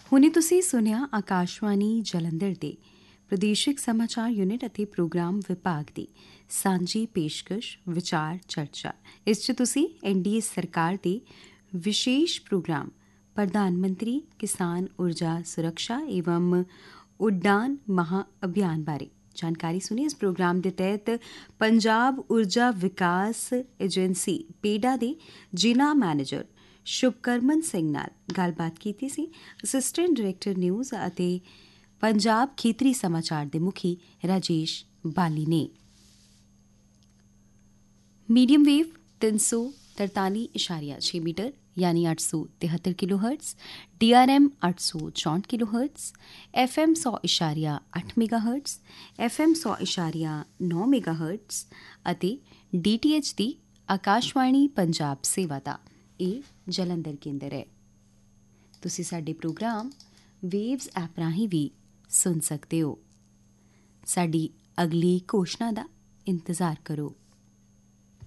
ਹੁਣੇ ਤੁਸੀਂ ਸੁਣਿਆ ਆਕਾਸ਼ਵਾਣੀ ਜਲੰਧਰ ਦੇ ਪ੍ਰਦੇਸ਼ਿਕ ਸਮਾਚਾਰ ਯੂਨਿਟ ਅਤੇ ਪ੍ਰੋਗਰਾਮ ਵਿਭਾਗ ਦੀ ਸਾਂਝੀ ਪੇਸ਼ਕਸ਼ ਵਿਚਾਰ ਚਰਚਾ। ਇਸ 'ਚ ਤੁਸੀਂ ਐਨਡੀਏ ਸਰਕਾਰ ਦੇ ਵਿਸ਼ੇਸ਼ ਪ੍ਰੋਗਰਾਮ ਪ੍ਰਧਾਨ ਮੰਤਰੀ ਕਿਸਾਨ ਊਰਜਾ ਸੁਰੱਖਿਆ ਏਵਮ ਉਡਾਨ ਮਹਾ ਅਭਿਆਨ ਬਾਰੇ ਜਾਣਕਾਰੀ ਸੁਣੀ। ਇਸ ਪ੍ਰੋਗਰਾਮ ਦੇ ਤਹਿਤ ਪੰਜਾਬ ਊਰਜਾ ਵਿਕਾਸ ਏਜੰਸੀ ਪੇਡਾ ਦੇ ਜ਼ਿਲ੍ਹਾ ਮੈਨੇਜਰ ਸ਼ੁਭਕਰਮਨ ਸਿੰਘ ਨਾਲ ਗੱਲਬਾਤ ਕੀਤੀ ਸੀ। ਅਸਿਸਟੈਂਟ ਡਾਇਰੈਕਟਰ ਨਿਊਜ਼ ਅਤੇ ਪੰਜਾਬ ਖੇਤਰੀ ਸਮਾਚਾਰ ਦੇ ਮੁਖੀ ਰਾਜੇਸ਼ ਬਾਲੀ ਨੇ। ਮੀਡੀਅਮ ਵੇਵ 343.6 ਮੀਟਰ यानी 873 kilo hertz, DRM 864 kilo hertz, FM 100.8 mega hertz, FM 100.9 mega hertz ਅਤੇ DTH ਦੀ ਆਕਾਸ਼ਵਾਣੀ ਪੰਜਾਬ ਸੇਵਾ ਦਾ ਇਹ ਜਲੰਧਰ ਕੇਂਦਰ ਹੈ। ਤੁਸੀਂ ਸਾਡੇ ਪ੍ਰੋਗਰਾਮ ਵੇਵਜ਼ ਐਪ ਰਾਹੀਂ ਵੀ ਸੁਣ ਸਕਦੇ ਹੋ। ਸਾਡੀ ਅਗਲੀ ਘੋਸ਼ਣਾ ਦਾ ਇੰਤਜ਼ਾਰ ਕਰੋ।